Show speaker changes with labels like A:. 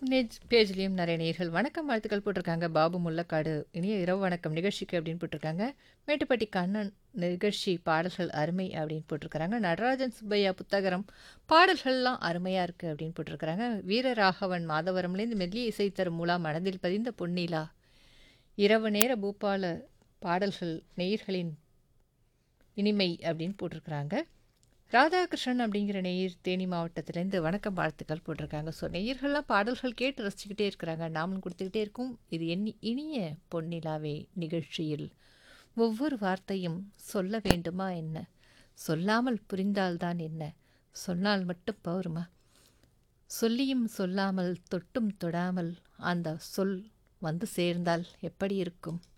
A: பேஜ்லேயும் நிறைய நேயர்கள் வணக்கம் வாழ்த்துக்கள் போட்டிருக்காங்க. பாபு முல்லக்காடு இனிய இரவு வணக்கம் நிகழ்ச்சிக்கு அப்படின்னு போட்டிருக்காங்க. மேட்டுப்பட்டி கண்ணன் நிகழ்ச்சி பாடல்கள் அருமை அப்படின்னு போட்டிருக்கிறாங்க. நடராஜன் சுப்பையா புத்தகரம் பாடல்கள்லாம் அருமையாக இருக்குது அப்படின்னு போட்டிருக்கிறாங்க. வீரராகவன் மாதவரம்லேருந்து மெல்லிய இசை தரும் மூலா மனதில் பதிந்த பொன்னிலா இரவு நேர பூப்பால பாடல்கள் நேயர்களின் இனிமை அப்படின்னு போட்டிருக்கிறாங்க. ராதாகிருஷ்ணன் அப்படிங்கிற நேயர் தேனி மாவட்டத்திலேருந்து வணக்கம் வாழ்த்துக்கள் போட்டிருக்காங்க. ஸோ நேயர்கள்லாம் பாடல்கள் கேட்டு ரசிச்சுக்கிட்டே இருக்கிறாங்க. நாமளும் கொடுத்துக்கிட்டே இருக்கோம். இது இனிய பொன்னிலாவே நிகழ்ச்சியில் ஒவ்வொரு வார்த்தையும் சொல்ல வேண்டுமா என்ன? சொல்லாமல் புரிந்தால்தான் என்ன? சொன்னால் மட்டும் போருமா? சொல்லியும் சொல்லாமல் தொட்டும் தொடாமல் அந்த சொல் வந்து சேர்ந்தால் எப்படி இருக்கும்?